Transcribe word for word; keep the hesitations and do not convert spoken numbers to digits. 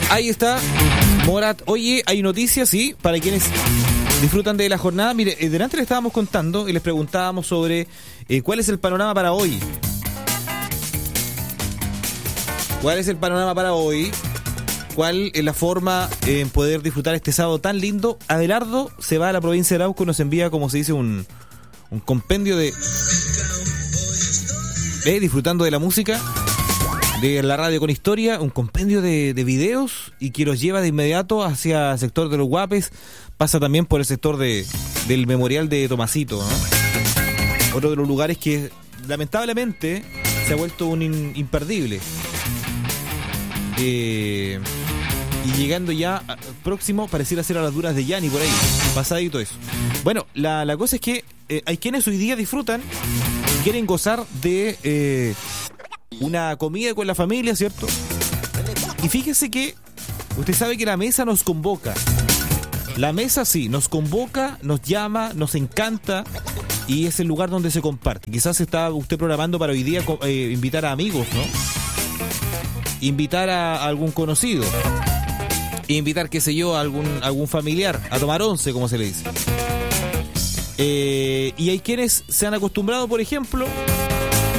Ahí está, Morat. Oye, hay noticias, sí, para quienes disfrutan de la jornada. Mire, eh, delante le estábamos contando y les preguntábamos sobre eh, cuál es el panorama para hoy. ¿Cuál es el panorama para hoy? ¿Cuál es la forma eh, en poder disfrutar este sábado tan lindo? Abelardo se va a la provincia de Arauco y nos envía, como se dice, un, un compendio de... Eh, disfrutando de la música, de la radio con historia, un compendio de, de videos y que los lleva de inmediato hacia el sector de los Guapes. Pasa también por el sector de del memorial de Tomasito, ¿no? Otro de los lugares que lamentablemente se ha vuelto un in, imperdible. Eh, y llegando ya a, próximo, pareciera ser a las duras de Yani, por ahí, pasadito eso. Bueno, la, la cosa es que eh, hay quienes hoy día disfrutan y quieren gozar de eh, una comida con la familia, ¿cierto? Y fíjese que usted sabe que la mesa nos convoca. La mesa sí, nos convoca, nos llama, nos encanta y es el lugar donde se comparte. Quizás está usted programando para hoy día eh, invitar a amigos, ¿no? Invitar a algún conocido, invitar, qué sé yo, a algún, algún familiar, a tomar once, como se le dice. Eh, y hay quienes se han acostumbrado, por ejemplo,